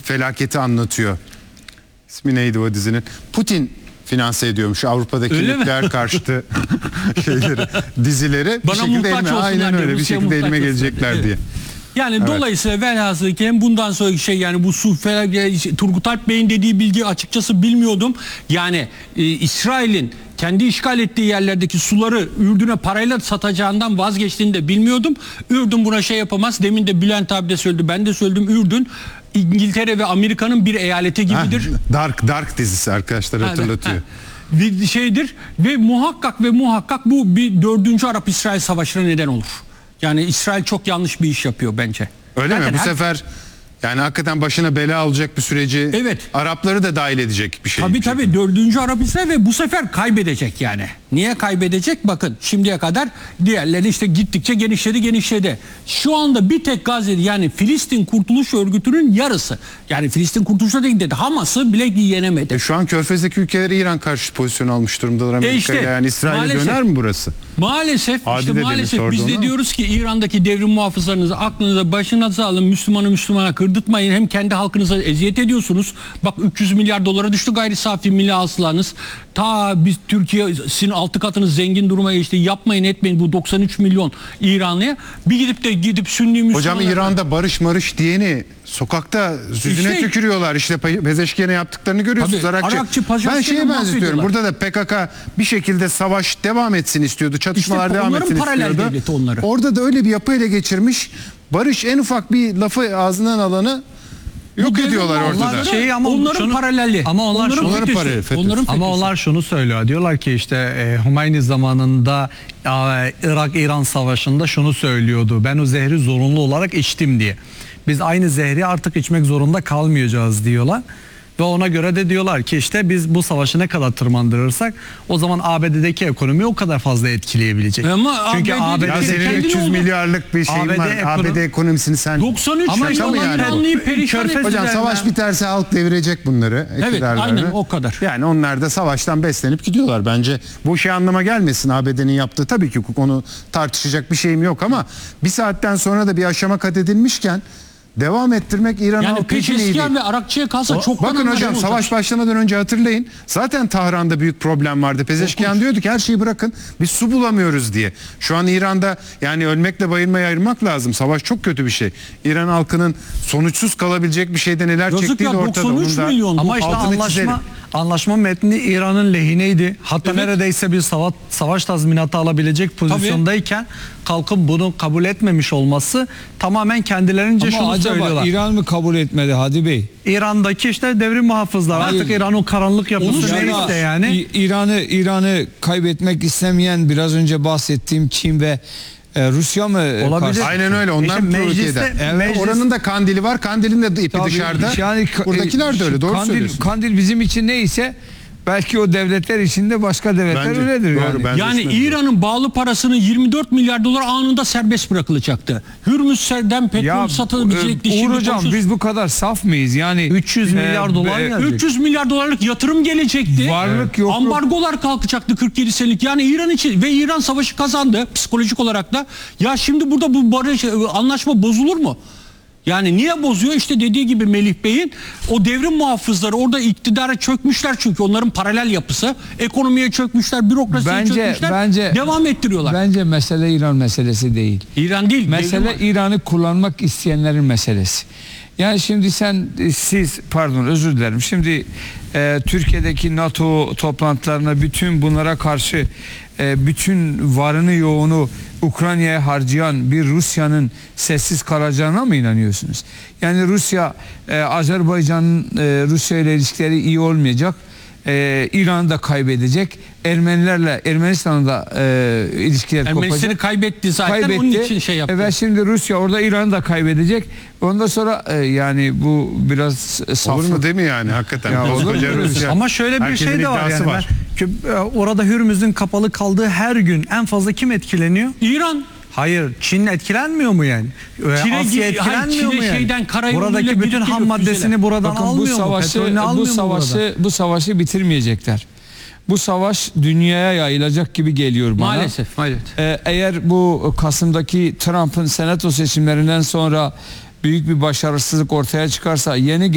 felaketi anlatıyor. İsmi neydi o dizinin? Putin finanse ediyormuş Avrupa'daki nükleer karşıtı şeyleri, dizileri. Bana muhtaç olsunlar aynen diye, öyle bir şekilde elime gelecekler evet diye. Yani evet. Dolayısıyla velhasıl bundan sonraki şey, yani bu Turgut Alp Bey'in dediği bilgi açıkçası bilmiyordum. Yani İsrail'in kendi işgal ettiği yerlerdeki suları Ürdün'e parayla satacağından vazgeçtiğini de bilmiyordum. Ürdün buna şey yapamaz. Demin de Bülent abi de söyledi, ben de söyledim. Ürdün İngiltere ve Amerika'nın bir eyaleti gibidir. Dark dizisi arkadaşlar hatırlatıyor. Bir şeydir ve muhakkak bu bir 4. Arap-İsrail Savaşı'na neden olur. Yani İsrail çok yanlış bir iş yapıyor bence. Öyle zaten mi? Bu sefer yani hakikaten başına bela alacak bir süreci, Arapları da dahil edecek bir şey. Tabii 4. Arap-İsrail ve bu sefer kaybedecek yani. Niye kaybedecek? Bakın şimdiye kadar diğerleri işte gittikçe genişledi. Şu anda bir tek Gazze'de, yani Filistin Kurtuluş Örgütü'nün yarısı. Yani Filistin Kurtuluş değil dedi. Hamas'ı bile yenemedi. Şu an Körfez'deki ülkeleri İran karşı pozisyon almış durumdalar Amerika'ya. Yani İsrail'e döner mi burası? Maalesef biz de diyoruz ki İran'daki devrim muhafızlarınızı aklınıza başınıza alın, Müslümana kırdırtmayın, hem kendi halkınıza eziyet ediyorsunuz. Bak 300 milyar dolara düştü gayri safi milli hasılanız. Ta biz Türkiye sizin 6 katınız zengin duruma geçti. Yapmayın etmeyin bu 93 milyon İranlıya. Bir gidip Sünni Müslümanlar. Hocam İran'da barış diyeni sokakta yüzüne tükürüyorlar. İşte Pezeşkian'a yaptıklarını görüyorsunuz. Ben şeye benzetiyorum. Burada da PKK bir şekilde savaş devam etsin istiyordu. Çatışmalar devam etsin istiyordu. Orada da öyle bir yapı ele geçirmiş. Barış en ufak bir lafı ağzından alanı yok ediyorlar ortada. Onların paraleli. Ama onlar şunu söylüyor. Diyorlar ki işte Hümeyni zamanında Irak-İran savaşında şunu söylüyordu. Ben o zehri zorunlu olarak içtim diye. Biz aynı zehri artık içmek zorunda kalmayacağız diyorlar. Ve ona göre de diyorlar ki işte biz bu savaşı ne kadar tırmandırırsak o zaman ABD'deki ekonomiyi o kadar fazla etkileyebilecek. Çünkü ABD'de 300 milyarlık bir şey var. ABD ekonomisini sen 93 milyon perişan. Hocam savaş biterse halk devirecek bunları. Evet, aynen o kadar. Yani onlar da savaştan beslenip gidiyorlar. Bence bu şey anlama gelmesin ABD'nin yaptığı. Tabii ki onu tartışacak bir şeyim yok ama bir saatten sonra da bir aşama kat edilmişken devam ettirmek İran halkı için iyi değil. ve Arakçı'ya kalsa çok bakın hocam savaş başlamadan önce hatırlayın. Zaten Tahran'da büyük problem vardı. Pezeşkian diyordu ki her şeyi bırakın. Biz su bulamıyoruz diye. Şu an İran'da yani ölmekle bayılmayı ayırmak lazım. Savaş çok kötü bir şey. İran halkının sonuçsuz kalabilecek bir şeyde neler çektiği de ortada. 93 milyon. Ama işte anlaşma metni İran'ın lehineydi. Hatta neredeyse bir savaş tazminatı alabilecek pozisyondayken kalkıp bunu kabul etmemiş olması tamamen kendilerince şunu söylüyorlar. İran mı kabul etmedi Hadi Bey? İran'daki işte devrim muhafızlar. Artık İran'ın karanlık yapısı neyse yani. İran'ı kaybetmek istemeyen biraz önce bahsettiğim Çin ve Rusya mı? Olabilir. Aynen öyle. Onlar mecliste, oranın da kandili var. Kandilin de ipi dışarıda. Yani, buradakiler de öyle. Doğru söylüyorsun. Kandil bizim için neyse belki o devletler içinde başka devletler öyledir. Yani İran'ın bağlı parasını 24 milyar dolar anında serbest bırakılacaktı. Hürmüz'den petrol satılabilecekti. Uğur Hocam biz bu kadar saf mıyız? Yani 300 milyar dolar gelecek. 300 milyar dolarlık yatırım gelecekti. Varlık yok. Ambargolar kalkacaktı 47 senelik. Yani İran için ve İran savaşı kazandı psikolojik olarak da. Ya şimdi burada bu barış anlaşma bozulur mu? Yani niye bozuyor? İşte dediği gibi Melih Bey'in o devrim muhafızları orada iktidara çökmüşler çünkü onların paralel yapısı. Ekonomiye çökmüşler, bürokrasiye çökmüşler. Devam ettiriyorlar. Bence mesele İran meselesi değil. İran değil. Mesele İran'ı kullanmak isteyenlerin meselesi. Yani şimdi özür dilerim. Şimdi Türkiye'deki NATO toplantılarına bütün bunlara karşı bütün varını yoğunu Ukrayna'ya harcayan bir Rusya'nın sessiz kalacağına mı inanıyorsunuz? Yani Rusya, Azerbaycan'ın Rusya ile ilişkileri iyi olmayacak. İran'ı da kaybedecek. Ermenistan'ın da ilişkiler kopacak. Ermenistan'ı kaybetti zaten. Onun için şey yaptı. Evet, şimdi Rusya orada İran'ı da kaybedecek. Ondan sonra yani bu biraz saflık. Olur mu değil mi yani hakikaten? Ya olur mu? Ama şöyle bir şey de var yani. Orada Hürmüz'ün kapalı kaldığı her gün en fazla kim etkileniyor? İran. Hayır, Çin etkilenmiyor mu yani? Asya etkilenmiyor mu yani? Buradaki bütün ham maddesini buradan almıyor mu? Petrolünü almıyor mu buradan? Bu savaşı bitirmeyecekler. Bu savaş dünyaya yayılacak gibi geliyor bana. Maalesef. Eğer bu Kasım'daki Trump'ın senato seçimlerinden sonra büyük bir başarısızlık ortaya çıkarsa yeni